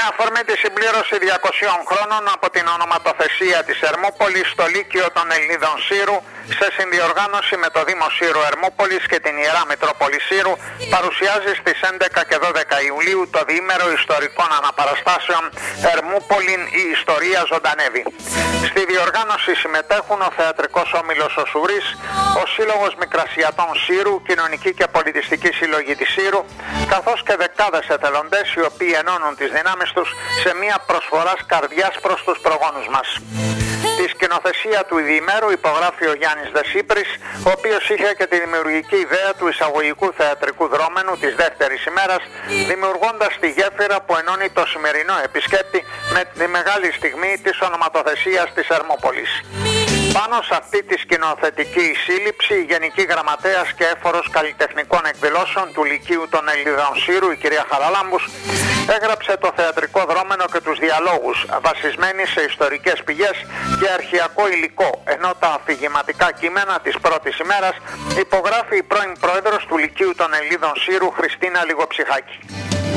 Με αφορμή τη συμπλήρωση 200 χρόνων από την ονοματοθεσία της Ερμούπολης στο Λύκειο των Ελληνίδων Σύρου, σε συνδιοργάνωση με το Δήμο Σύρου Ερμούπολης και την Ιερά Μητρόπολη Σύρου, παρουσιάζει στις 11 και 12 Ιουλίου το διήμερο ιστορικών αναπαραστάσεων Ερμούπολην η ιστορία ζωντανεύει. Στη διοργάνωση συμμετέχουν ο Θεατρικός Όμιλος ο Σουρής, ο Σύλλογος Μικρασιατών Σύρου, Κοινωνική και Πολιτιστική Συλλογή της Σύρου, καθώς και δεκάδες εθελοντές οι οποίοι ενώνουν τις δυνάμεις τους σε μια προσφορά καρδιάς προς τους προγόνους μας. Τη σκηνοθεσία του διημέρου υπογράφει ο Γιάννης Δεσίπρης, ο οποίος είχε και τη δημιουργική ιδέα του εισαγωγικού θεατρικού δρόμενου της δεύτερης ημέρας, δημιουργώντας τη γέφυρα που ενώνει το σημερινό επισκέπτη με τη μεγάλη στιγμή της ονοματοθεσίας της Ερμούπολης. Πάνω σε αυτή τη σκηνοθετική σύλληψη, η Γενική Γραμματέας και Έφορος Καλλιτεχνικών Εκδηλώσεων του Λυκείου των Ελληνίδων Σύρου, η κυρία Χαραλάμπους, έγραψε το θεατρικό δρόμενο και τους διαλόγους, βασισμένοι σε ιστορικές πηγές και αρχαιακό υλικό, ενώ τα αφηγηματικά κείμενα της πρώτης ημέρας υπογράφει η πρώην πρόεδρος του Λυκείου των Ελληνίδων Σύρου, Χριστίνα Λιγοψυχάκη.